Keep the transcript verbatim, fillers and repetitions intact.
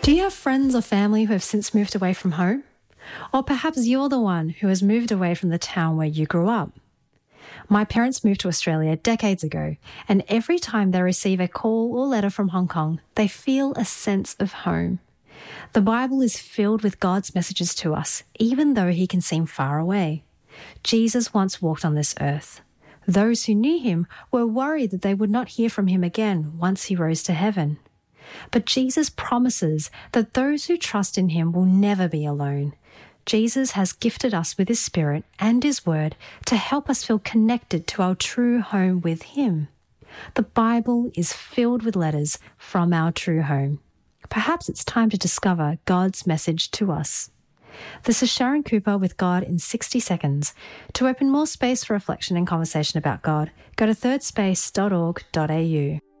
Do you have friends or family who have since moved away from home? Or perhaps you're the one who has moved away from the town where you grew up. My parents moved to Australia decades ago, and every time they receive a call or letter from Hong Kong, they feel a sense of home. The Bible is filled with God's messages to us, even though he can seem far away. Jesus once walked on this earth. Those who knew him were worried that they would not hear from him again once he rose to heaven. But Jesus promises that those who trust in him will never be alone. Jesus has gifted us with his Spirit and his word to help us feel connected to our true home with him. The Bible is filled with letters from our true home. Perhaps it's time to discover God's message to us. This is Sharon Cooper with God in sixty seconds. To open more space for reflection and conversation about God, go to third space dot org dot a u.